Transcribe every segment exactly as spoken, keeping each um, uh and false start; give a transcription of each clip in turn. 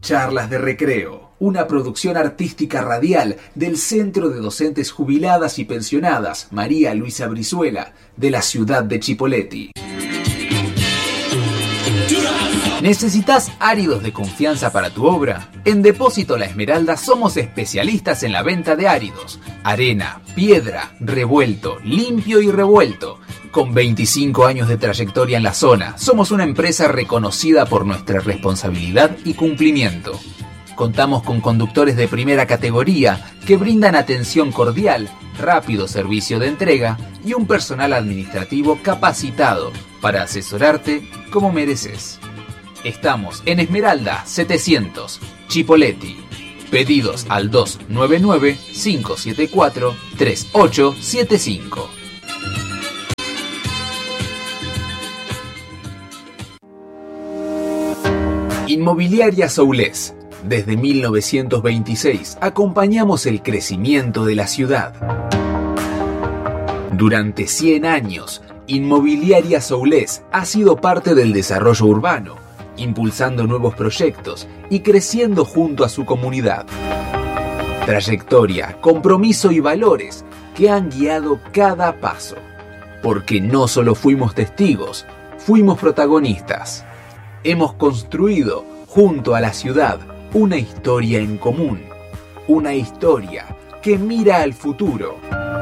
Charlas de Recreo, una producción artística radial del Centro de Docentes Jubiladas y Pensionadas María Luisa Brizuela, de la ciudad de Chipoleti. ¿Necesitas áridos de confianza para tu obra? En Depósito La Esmeralda somos especialistas en la venta de áridos, arena, piedra, revuelto, limpio y revuelto. Con veinticinco años de trayectoria en la zona, somos una empresa reconocida por nuestra responsabilidad y cumplimiento. Contamos con conductores de primera categoría que brindan atención cordial, rápido servicio de entrega y un personal administrativo capacitado para asesorarte como mereces. Estamos en Esmeralda setecientos, Chipoleti. Pedidos al dos nueve nueve, cinco siete cuatro, tres ocho siete cinco. Inmobiliaria Soulés. Desde mil novecientos veintiséis acompañamos el crecimiento de la ciudad. Durante cien años, Inmobiliaria Soulés ha sido parte del desarrollo urbano, impulsando nuevos proyectos y creciendo junto a su comunidad. Trayectoria, compromiso y valores que han guiado cada paso. Porque no solo fuimos testigos, fuimos protagonistas. Hemos construido, junto a la ciudad, una historia en común. Una historia que mira al futuro.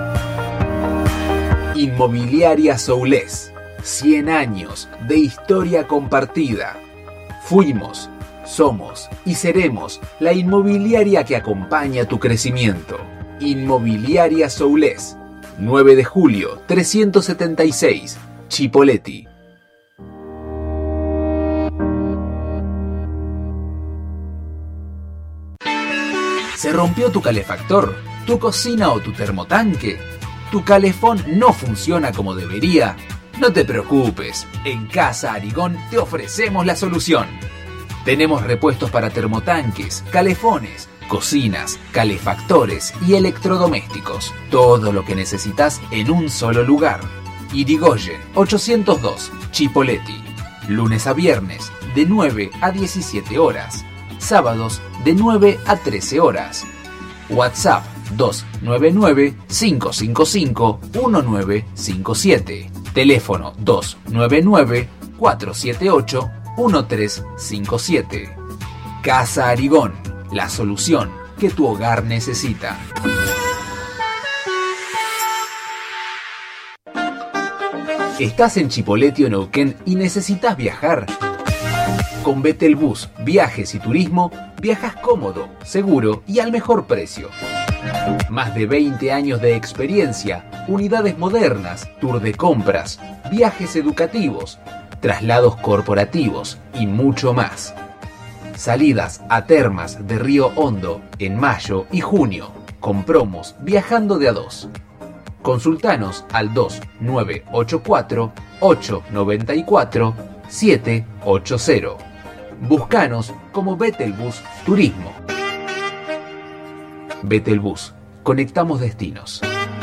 Inmobiliaria Soulés. cien años de historia compartida. Fuimos, somos y seremos la inmobiliaria que acompaña tu crecimiento. Inmobiliaria Soulés. nueve de julio, trescientos setenta y seis, Chipoleti. ¿Se rompió tu calefactor, tu cocina o tu termotanque? ¿Tu calefón no funciona como debería? No te preocupes, en Casa Arigón te ofrecemos la solución. Tenemos repuestos para termotanques, calefones, cocinas, calefactores y electrodomésticos. Todo lo que necesitas en un solo lugar. Irigoyen ochocientos dos, Chipoleti. Lunes a viernes, de nueve a diecisiete horas. Sábados, de nueve a trece horas. WhatsApp dos nueve nueve, cinco cinco cinco, uno nueve cinco siete. Teléfono dos nueve nueve, cuatro siete ocho, uno tres cinco siete. Casa Arigón, la solución que tu hogar necesita. ¿Estás en Chipoleti o Neuquén y necesitas viajar? Con Betelbus, Viajes y Turismo, viajas cómodo, seguro y al mejor precio. Más de veinte años de experiencia, unidades modernas, tour de compras, viajes educativos, traslados corporativos y mucho más. Salidas a termas de Río Hondo en mayo y junio, con promos viajando de a dos. Consultanos al dos nueve ocho cuatro, ocho nueve cuatro, siete ocho cero. Búscanos como Betelbus Turismo. Betelbus, conectamos destinos.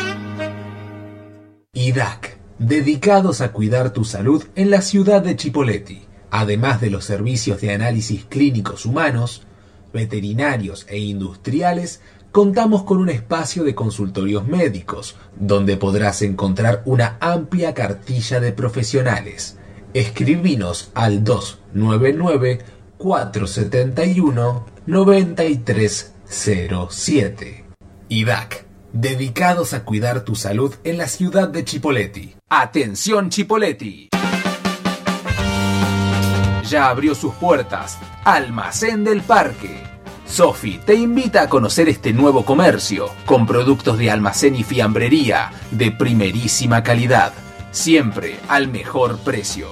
I D A C, dedicados a cuidar tu salud en la ciudad de Chipoleti. Además de los servicios de análisis clínicos humanos, veterinarios e industriales, contamos con un espacio de consultorios médicos, donde podrás encontrar una amplia cartilla de profesionales. Escribinos al dos nueve nueve, cuatro siete uno, nueve tres cero siete. I D A C, dedicados a cuidar tu salud en la ciudad de Chipoleti. ¡Atención Chipoleti! Ya abrió sus puertas Almacén del Parque. Sofi te invita a conocer este nuevo comercio con productos de almacén y fiambrería de primerísima calidad, siempre al mejor precio.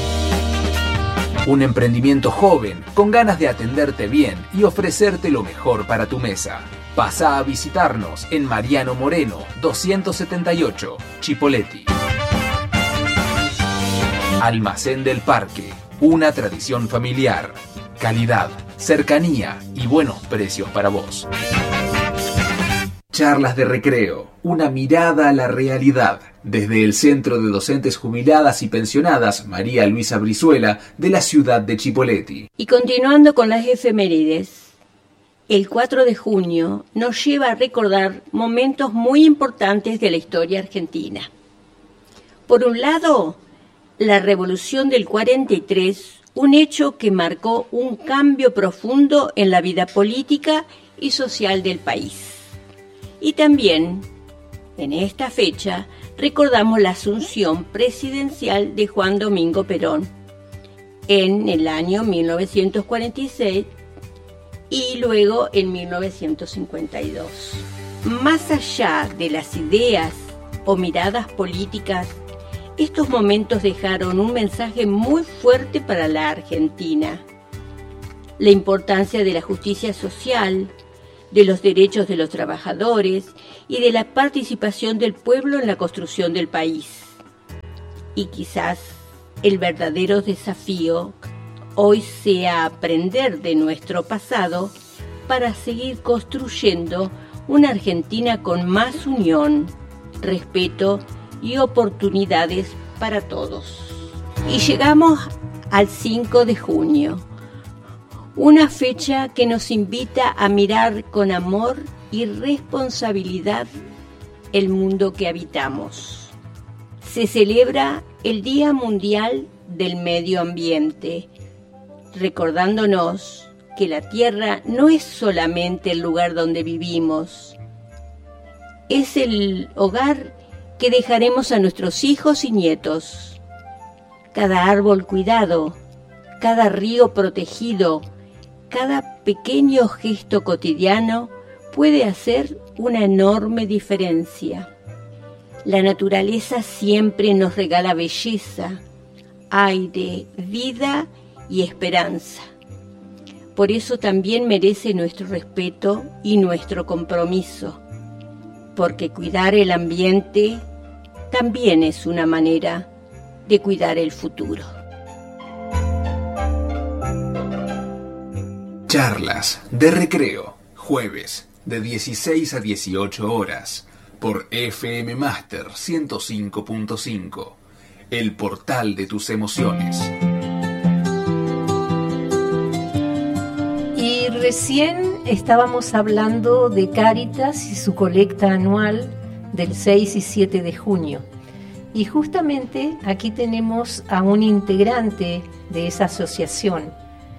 Un emprendimiento joven con ganas de atenderte bien y ofrecerte lo mejor para tu mesa. Pasa a visitarnos en Mariano Moreno doscientos setenta y ocho, Chipoleti. Almacén del Parque, una tradición familiar, calidad, cercanía y buenos precios para vos. Charlas de recreo, una mirada a la realidad. Desde el Centro de Docentes Jubiladas y Pensionadas María Luisa Brizuela de la ciudad de Chipoleti. Y continuando con las efemérides, el cuatro de junio nos lleva a recordar momentos muy importantes de la historia argentina. Por un lado, la Revolución del cuarenta y tres, un hecho que marcó un cambio profundo en la vida política y social del país. Y también, en esta fecha, recordamos la asunción presidencial de Juan Domingo Perón en el año mil novecientos cuarenta y seis y luego en mil novecientos cincuenta y dos. Más allá de las ideas o miradas políticas, estos momentos dejaron un mensaje muy fuerte para la Argentina. La importancia de la justicia social, de los derechos de los trabajadores y de la participación del pueblo en la construcción del país. Y quizás el verdadero desafío hoy sea aprender de nuestro pasado para seguir construyendo una Argentina con más unión, respeto y oportunidades para todos. Y llegamos al cinco de junio. Una fecha que nos invita a mirar con amor y responsabilidad el mundo que habitamos. Se celebra el Día Mundial del Medio Ambiente, recordándonos que la Tierra no es solamente el lugar donde vivimos, es el hogar que dejaremos a nuestros hijos y nietos. Cada árbol cuidado, cada río protegido, cada pequeño gesto cotidiano puede hacer una enorme diferencia. La naturaleza siempre nos regala belleza, aire, vida y esperanza. Por eso también merece nuestro respeto y nuestro compromiso, porque cuidar el ambiente también es una manera de cuidar el futuro. Charlas de recreo, jueves, de dieciséis a dieciocho horas, por F M Master ciento cinco punto cinco, el portal de tus emociones. Y recién estábamos hablando de Cáritas y su colecta anual del seis y siete de junio. Y justamente aquí tenemos a un integrante de esa asociación.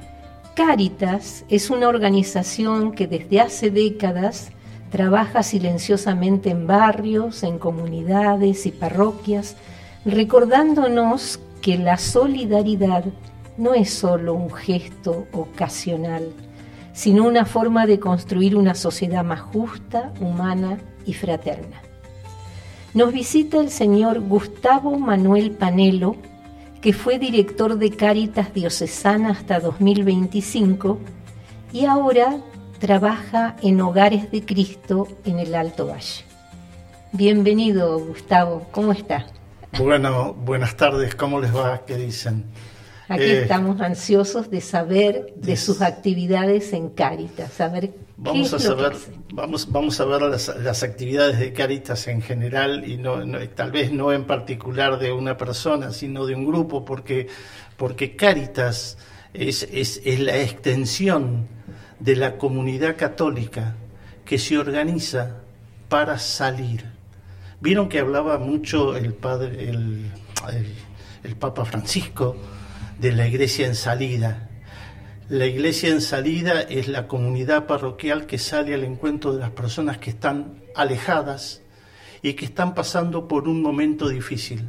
Cáritas es una organización que desde hace décadas trabaja silenciosamente en barrios, en comunidades y parroquias, recordándonos que la solidaridad no es solo un gesto ocasional, sino una forma de construir una sociedad más justa, humana y fraterna. Nos visita el señor Gustavo Manuel Panelo, que fue director de Cáritas Diocesana hasta dos mil veinticinco y ahora trabaja en Hogares de Cristo en el Alto Valle. Bienvenido, Gustavo, ¿cómo está? Bueno, buenas tardes, ¿cómo les va? ¿Qué dicen? Aquí eh, estamos ansiosos de saber de, de sus actividades en Cáritas, saber vamos qué a es saber, lo que hacen. Vamos, vamos a ver las, las actividades de Cáritas en general y no, no, tal vez no en particular de una persona, sino de un grupo, porque, porque Cáritas es, es, es la extensión de la comunidad católica que se organiza para salir. Vieron que hablaba mucho el padre, el, el, el Papa Francisco de la iglesia en salida. La iglesia en salida es la comunidad parroquial que sale al encuentro de las personas que están alejadas y que están pasando por un momento difícil.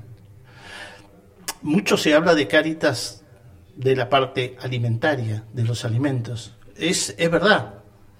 Mucho se habla de Cáritas de la parte alimentaria, de los alimentos. Es, es verdad,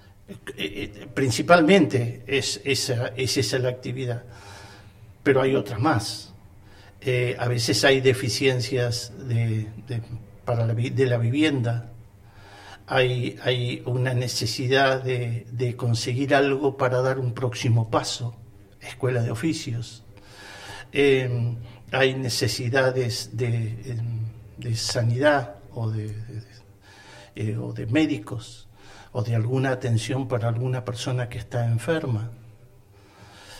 principalmente es esa, es esa la actividad, pero hay otras más. Eh, a veces hay deficiencias de, de, para la, de la vivienda, hay, hay una necesidad de, de conseguir algo para dar un próximo paso, escuela de oficios, eh, hay necesidades de, de sanidad o de, de, eh, o de médicos o de alguna atención para alguna persona que está enferma.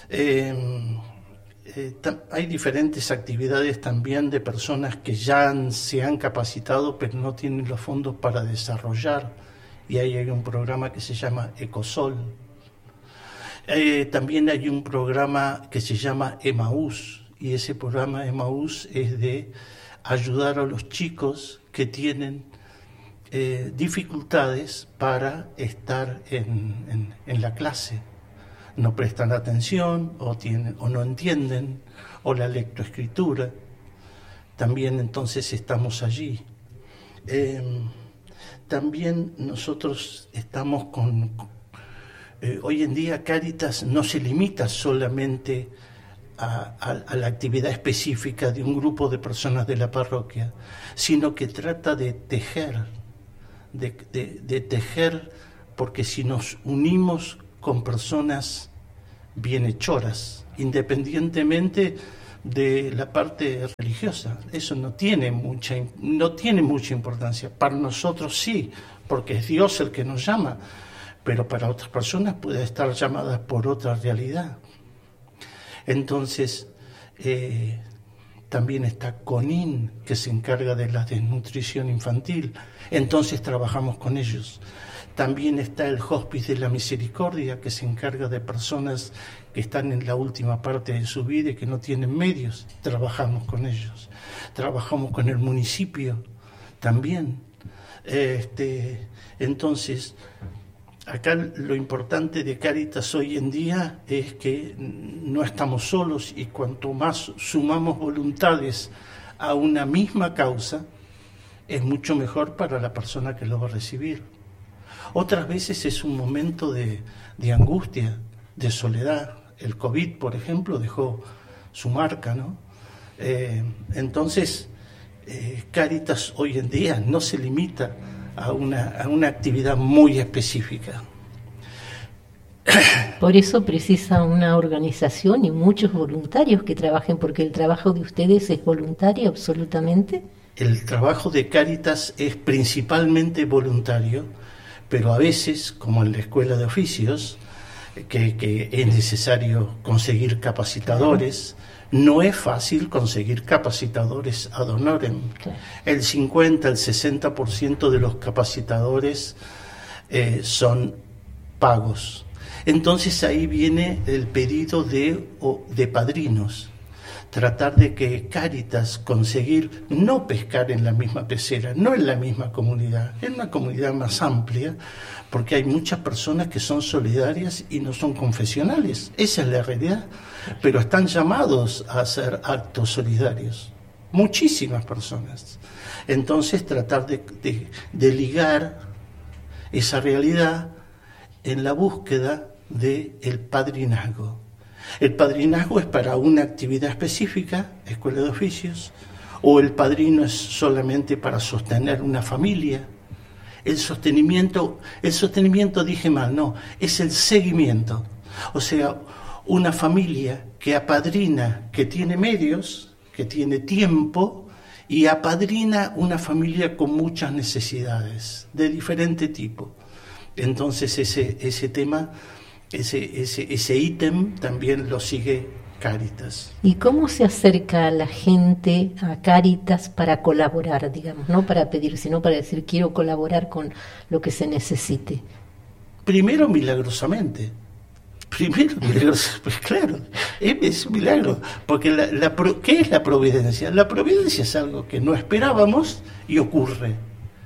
Eh, eh, hay diferentes actividades también de personas que ya han, se han capacitado pero no tienen los fondos para desarrollar, y ahí hay un programa que se llama Ecosol. Eh, también hay un programa que se llama Emaús, y ese programa Emaús es de ayudar a los chicos que tienen eh, dificultades para estar en, en, en la clase. No prestan atención o, tienen, o no entienden, o la lectoescritura. También entonces estamos allí. Eh, también nosotros estamos con... Eh, hoy en día Cáritas no se limita solamente a, a, a la actividad específica de un grupo de personas de la parroquia, sino que trata de tejer, de, de, de tejer, porque si nos unimos con personas bienhechoras, independientemente de la parte religiosa, eso no tiene mucha, no tiene mucha importancia. Para nosotros sí, porque es Dios el que nos llama, pero para otras personas puede estar llamada por otra realidad. Entonces, eh, también está CONIN, que se encarga de la desnutrición infantil, entonces trabajamos con ellos. También está el Hospice de la Misericordia, que se encarga de personas que están en la última parte de su vida y que no tienen medios, trabajamos con ellos. Trabajamos con el municipio también. Este, entonces, acá lo importante de Cáritas hoy en día es que no estamos solos, y cuanto más sumamos voluntades a una misma causa, es mucho mejor para la persona que lo va a recibir. Otras veces es un momento de, de angustia, de soledad. El COVID, por ejemplo, dejó su marca, ¿no? Eh, entonces, eh, Cáritas hoy en día no se limita a una, a una actividad muy específica. Por eso precisa una organización y muchos voluntarios que trabajen, porque el trabajo de ustedes es voluntario absolutamente. El trabajo de Cáritas es principalmente voluntario, pero a veces, como en la escuela de oficios, que, que es necesario conseguir capacitadores, no es fácil conseguir capacitadores ad honorem. Claro. El cincuenta, el sesenta por ciento de los capacitadores eh, son pagos. Entonces ahí viene el pedido de, de padrinos. Tratar de que Cáritas conseguir no pescar en la misma pecera, no en la misma comunidad, en una comunidad más amplia, porque hay muchas personas que son solidarias y no son confesionales, esa es la realidad, pero están llamados a hacer actos solidarios, muchísimas personas. Entonces tratar de, de, de ligar esa realidad en la búsqueda del padrinazgo. El padrinazgo es para una actividad específica, escuela de oficios, o el padrino es solamente para sostener una familia. El sostenimiento, el sostenimiento dije mal, no, es el seguimiento. O sea, una familia que apadrina, que tiene medios, que tiene tiempo, y apadrina una familia con muchas necesidades, de diferente tipo. Entonces ese, ese tema... Ese, ese, ese ítem también lo sigue Cáritas. ¿Y cómo se acerca a la gente a Cáritas para colaborar, digamos, no para pedir, sino para decir quiero colaborar con lo que se necesite? Primero milagrosamente. Primero milagrosamente, pues claro, es un milagro. Porque la, la, ¿qué es la providencia? La providencia es algo que no esperábamos y ocurre.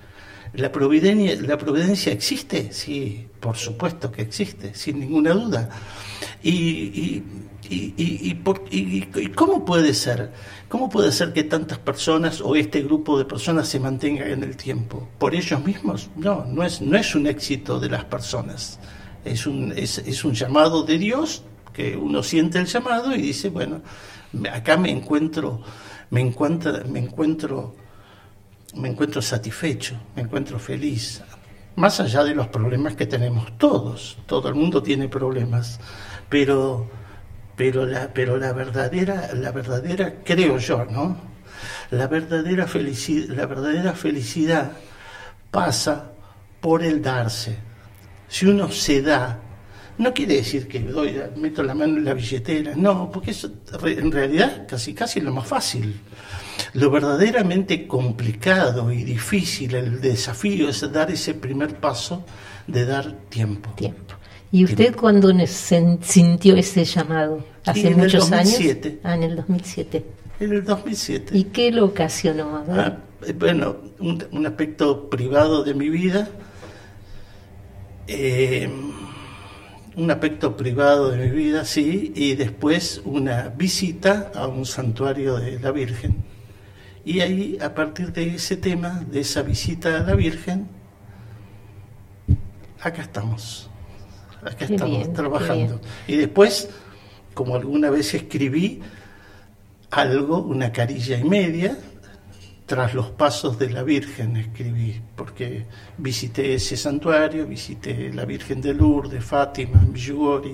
¿La providencia, ¿La providencia existe? Sí, por supuesto que existe, sin ninguna duda. ¿Y, y, y, y, y, por, y, y cómo puede ser? ¿Cómo puede ser que tantas personas o este grupo de personas se mantengan en el tiempo? ¿Por ellos mismos? No, no es, no es un éxito de las personas. Es un, es, es un llamado de Dios, que uno siente el llamado y dice, bueno, acá me encuentro, me encuentro, me encuentro me encuentro satisfecho, me encuentro feliz, más allá de los problemas que tenemos todos, todo el mundo tiene problemas, pero, pero, la, pero la verdadera, la verdadera, creo yo, ¿no? La verdadera felicidad, la verdadera felicidad pasa por el darse. Si uno se da No quiere decir que doy, meto la mano en la billetera, no, porque eso en realidad casi casi es lo más fácil. Lo verdaderamente complicado y difícil, el desafío es dar ese primer paso de dar tiempo. Tiempo. ¿Y usted tiempo. cuándo sintió ese llamado? ¿Hace muchos años? En el dos mil siete. Ah, en el dos mil siete. En el dos mil siete. ¿Y qué lo ocasionó? Ah, bueno, un, un aspecto privado de mi vida. Eh, un aspecto privado de mi vida, sí, y después una visita a un santuario de la Virgen. Y ahí, a partir de ese tema, de esa visita a la Virgen, acá estamos, acá qué estamos bien, trabajando. Y después, como alguna vez escribí algo, una carilla y media, tras los pasos de la Virgen escribí, porque visité ese santuario, visité la Virgen de Lourdes, Fátima, Medjugorje,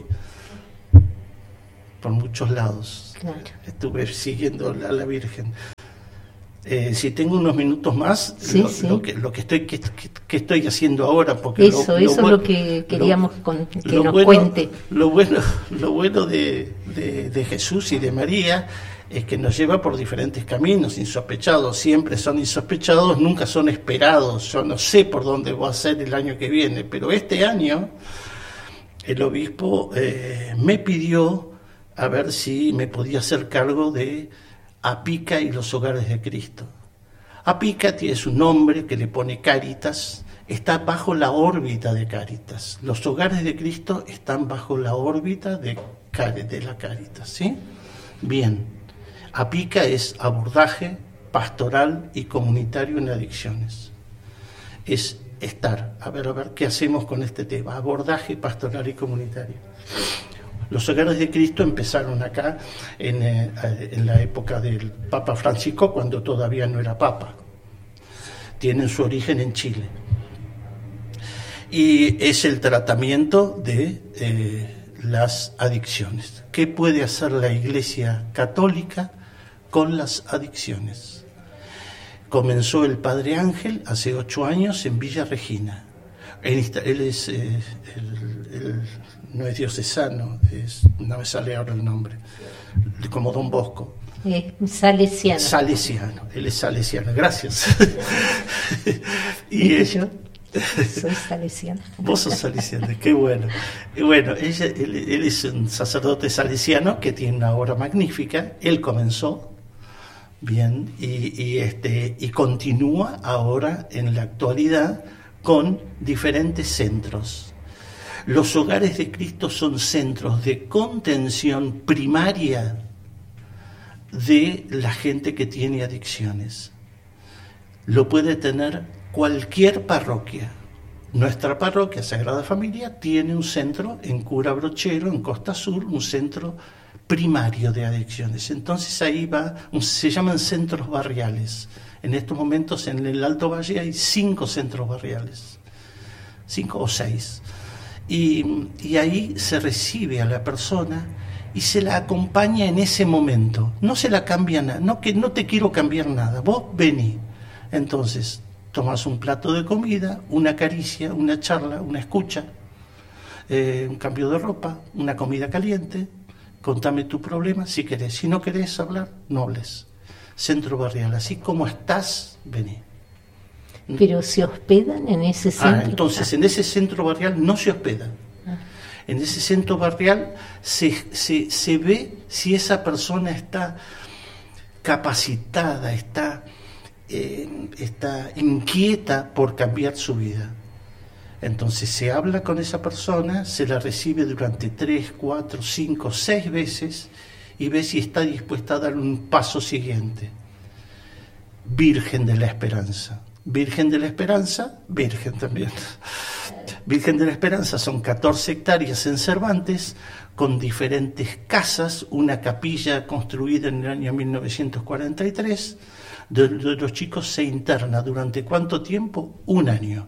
por muchos lados. Claro. Estuve siguiendo a la Virgen. Eh, si tengo unos minutos más, sí, lo, sí. lo, que, lo que estoy que, que, que estoy haciendo ahora, porque eso, lo, eso lo, es lo que queríamos lo, con, que nos bueno, cuente. Lo bueno, lo bueno de, de, de Jesús y de María es que nos lleva por diferentes caminos, insospechados, siempre son insospechados, nunca son esperados. Yo no sé por dónde va a ser el año que viene, pero este año el obispo eh, me pidió a ver si me podía hacer cargo de Apica y los Hogares de Cristo. Apica tiene su nombre que le pone Cáritas, está bajo la órbita de Cáritas. Los Hogares de Cristo están bajo la órbita de, de la Cáritas, ¿sí? Bien. Apica es abordaje pastoral y comunitario en adicciones. Es estar, a ver, a ver, ¿qué hacemos con este tema? Abordaje pastoral y comunitario. Los Hogares de Cristo empezaron acá en, eh, en la época del Papa Francisco, cuando todavía no era Papa. Tienen su origen en Chile. Y es el tratamiento de eh, las adicciones. ¿Qué puede hacer la Iglesia Católica con las adicciones? Comenzó el Padre Ángel hace ocho años en Villa Regina. Él, él es, eh, el, el, no es diocesano, es, no me sale ahora el nombre, como Don Bosco. Eh, salesiano. Salesiano, él es salesiano, gracias. y es yo soy salesiana. Vos sos salesiana, qué bueno. Y bueno, ella, él, él es un sacerdote salesiano que tiene una obra magnífica. Él comenzó bien y, y, este, y continúa ahora en la actualidad con diferentes centros. Los Hogares de Cristo son centros de contención primaria de la gente que tiene adicciones. Lo puede tener cualquier parroquia. Nuestra parroquia Sagrada Familia tiene un centro en Cura Brochero, en Costa Sur, un centro primario de adicciones. Entonces ahí va, se llaman centros barriales. En estos momentos en el Alto Valle hay cinco centros barriales, cinco o seis. Y, y ahí se recibe a la persona y se la acompaña en ese momento. No se la cambia nada, no, que no te quiero cambiar nada, vos vení. Entonces tomas un plato de comida, una caricia, una charla, una escucha, eh, un cambio de ropa, una comida caliente, contame tu problema si querés. Si no querés hablar, no hables. Centro barrial, así como estás, vení. Pero se hospedan en ese centro. Ah, entonces en ese centro barrial no se hospedan. Ah. En ese centro barrial se, se, se ve si esa persona está capacitada, está, eh, está inquieta por cambiar su vida. Entonces se habla con esa persona, se la recibe durante tres, cuatro, cinco, seis veces y ve si está dispuesta a dar un paso siguiente. Virgen de la Esperanza. Virgen de la Esperanza, virgen también. Virgen de la Esperanza son catorce hectáreas en Cervantes, con diferentes casas, una capilla construida en el año mil novecientos cuarenta y tres, donde los chicos se internan. ¿Durante cuánto tiempo? Un año.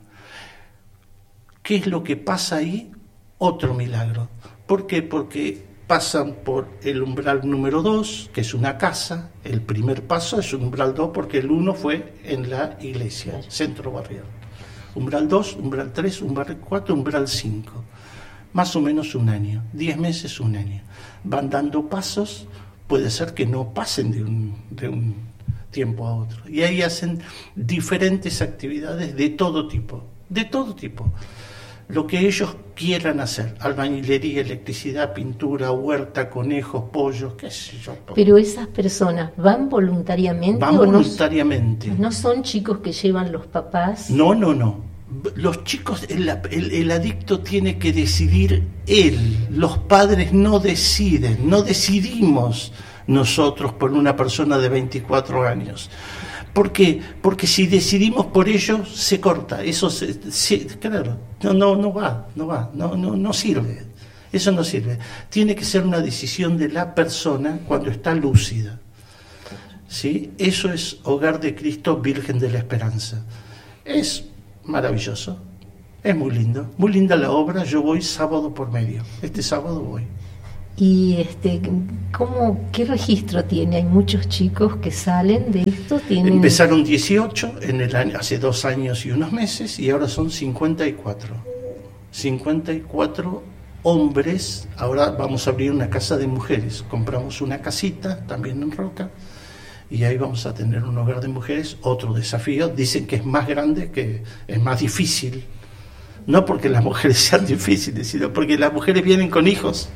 ¿Qué es lo que pasa ahí? Otro milagro. ¿Por qué? Porque pasan por el umbral número dos, que es una casa. El primer paso es un umbral dos, porque el uno fue en la iglesia, centro barrial. Umbral dos, umbral tres, umbral cuatro, umbral cinco. más o menos un año, diez meses, un año. Van dando pasos, puede ser que no pasen de un, de un tiempo a otro. Y ahí hacen diferentes actividades de todo tipo, de todo tipo. Lo que ellos quieran hacer, albañilería, electricidad, pintura, huerta, conejos, pollos, qué sé yo. Pero esas personas van voluntariamente. Van o voluntariamente. No, no son chicos que llevan los papás. No, no, no. Los chicos, el, el, el adicto tiene que decidir él. Los padres no deciden, no decidimos nosotros por una persona de veinticuatro años. ¿Por qué? Porque si decidimos por ellos, se corta. Eso, se, se, claro, no, no, no va, no va, no, no, no sirve. Eso no sirve. Tiene que ser una decisión de la persona cuando está lúcida. ¿Sí? Eso es Hogar de Cristo, Virgen de la Esperanza. Es maravilloso, es muy lindo, muy linda la obra. Yo voy sábado por medio. Este sábado voy. Y este, ¿cómo, qué registro tiene? Hay muchos chicos que salen de esto. ¿Tienen... Empezaron dieciocho en el año, hace dos años y unos meses, y ahora son cincuenta y cuatro. cincuenta y cuatro hombres. Ahora vamos a abrir una casa de mujeres. Compramos una casita, también en Roca, y ahí vamos a tener un hogar de mujeres. Otro desafío. Dicen que es más grande, que es más difícil. No porque las mujeres sean difíciles, sino porque las mujeres vienen con hijos.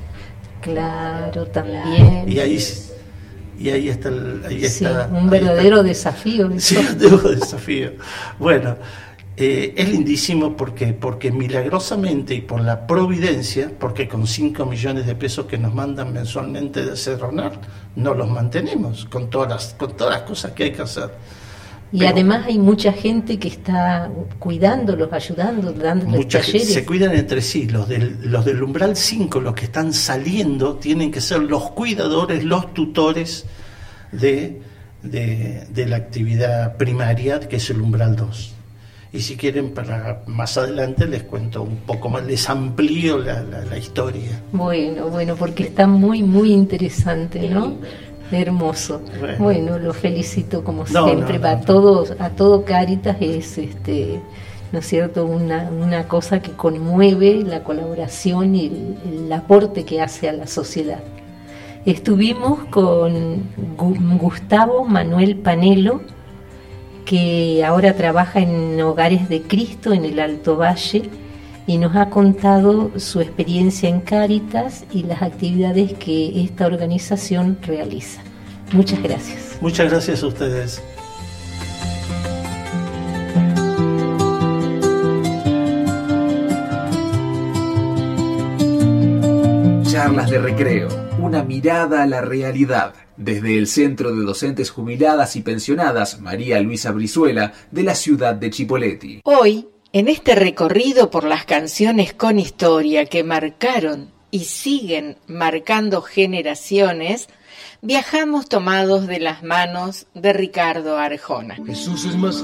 Claro, también. Y ahí, y ahí está, el, ahí sí, está un verdadero está. desafío. Sí, un verdadero desafío. Bueno, eh, es lindísimo porque, porque milagrosamente y por la providencia, porque con cinco millones de pesos que nos mandan mensualmente de Cerronar, no los mantenemos con todas las, con todas las cosas que hay que hacer. Y Pero además hay mucha gente que está cuidándolos, ayudando, dándoles talleres. Se cuidan entre sí. Los del, los del umbral cinco, los que están saliendo, tienen que ser los cuidadores, los tutores de, de, de la actividad primaria, que es el umbral dos. Y si quieren, para más adelante les cuento un poco más, les amplío la, la, la historia. Bueno, bueno, porque está muy, muy interesante, ¿no? Hermoso. Bueno, bueno, lo felicito como no, siempre. No, no, a no. todos, a todo Cáritas es, este, ¿no es cierto?, una, una cosa que conmueve la colaboración y el, el aporte que hace a la sociedad. Estuvimos con Gustavo Manuel Panelo, que ahora trabaja en Hogares de Cristo en el Alto Valle, y nos ha contado su experiencia en Cáritas y las actividades que esta organización realiza. Muchas gracias. Muchas gracias a ustedes. Charlas de recreo, una mirada a la realidad. Desde el Centro de Docentes Jubiladas y Pensionadas María Luisa Brizuela de la ciudad de Chipoleti. Hoy, en este recorrido por las canciones con historia que marcaron y siguen marcando generaciones, viajamos tomados de las manos de Ricardo Arjona. Jesús es más